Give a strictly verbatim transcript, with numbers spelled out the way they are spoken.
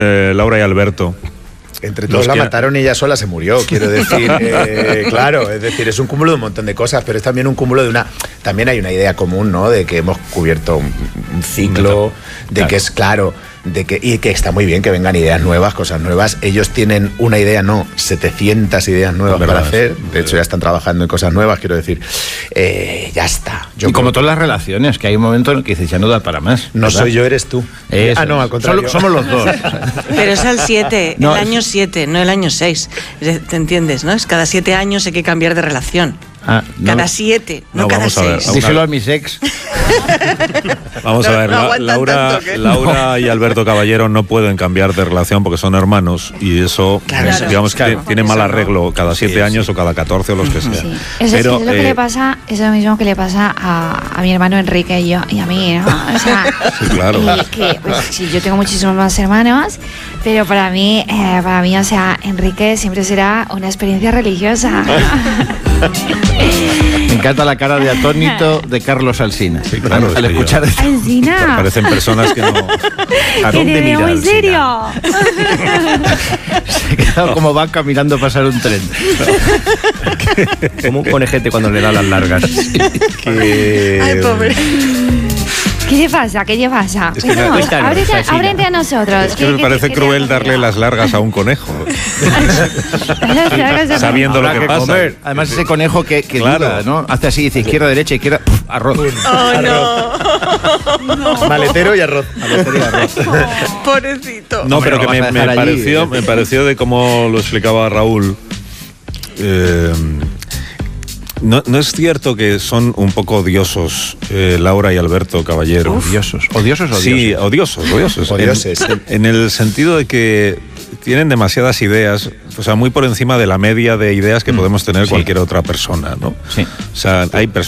eh, Laura y Alberto. Entre todos la que... mataron y ella sola se murió, quiero decir. Eh, claro, es decir, es un cúmulo de un montón de cosas, pero es también un cúmulo de una... También hay una idea común, ¿no? De que hemos cubierto un, un ciclo, de claro. que es claro... De que, y que está muy bien que vengan ideas nuevas, cosas nuevas. Ellos tienen una idea, no, setecientas ideas nuevas para hacer. De hecho, ya están trabajando en cosas nuevas, quiero decir. Eh, ya está. Yo y como todas las relaciones, que hay un momento en el que dices, ya no da para más. No ¿verdad? Soy yo, eres tú. Eso. Ah, no, al contrario. Solo, somos los dos. Pero es el siete, no, el año siete, no el año seis. ¿Te entiendes, no? Es cada siete años hay que cambiar de relación. Ah, no, cada siete, no, no cada seis. Díselo a mis ex. Vamos no, a ver, no la, Laura, tanto que... Laura no. y Alberto Caballero no pueden cambiar de relación porque son hermanos y eso, claro, es, digamos, claro, que tiene mal arreglo no. cada siete sí, años sí. o cada catorce o los que sean. Sí. Eso Pero, es, es lo eh, que le pasa, es lo mismo que le pasa a, a mi hermano Enrique y yo y a mí, ¿no? O sea, sí, claro. y que, pues, sí, yo tengo muchísimos más hermanos, pero para mí, eh, para mí, o sea, Enrique siempre será una experiencia religiosa. Me encanta la cara de atónito de Carlos Alsina. Sí, claro. Al escuchar esto. Alsina. Parecen personas que no... ¿A dónde mira muy serio? Se ha quedado como va caminando a pasar un tren. Como un conejete cuando le da las largas. Que... Ay, pobre. ¿Qué le pasa? ¿Qué le pasa? Es que bueno, no, ábrete, ábrete a nosotros. Es que me parece ¿qué, cruel qué darle las largas a un conejo. Sabiendo lo que, que pasa. Comer. Además, ese conejo que, que claro. dura, ¿no? Hace así, dice izquierda, derecha, izquierda, puf, arroz. Oh, no. no. Maletero y arroz. Maletero y arroz. Oh. Pobrecito. No, pero que me, me, allí, pareció, ¿eh? me pareció de cómo lo explicaba Raúl. Eh, No, no es cierto que son un poco odiosos eh, Laura y Alberto Caballero. Uf. Odiosos. ¿Odiosos o odiosos? Sí, odiosos, odiosos. Odioses. En, en el sentido de que tienen demasiadas ideas, o sea, muy por encima de la media de ideas que mm. podemos tener sí. cualquier otra persona, ¿no? Sí. O sea, hay personas